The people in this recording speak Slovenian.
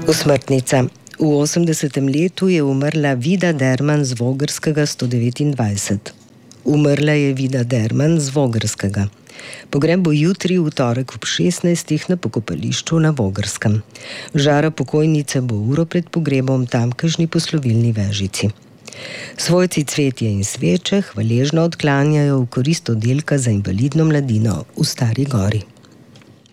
Usmrtnica. V 80. letu je umrla Vida Derman z Vogrskega 129. Umrla je Vida Derman z Vogrskega. Pogreb bo jutri, v torek ob 16. na pokopališču na Vogrskem. Žara pokojnice bo uro pred pogrebom tamkajšnji poslovilni vežici. Svojci cvetje in sveče hvaležno odklanjajo v korist oddelka za invalidno mladino v Stari Gori.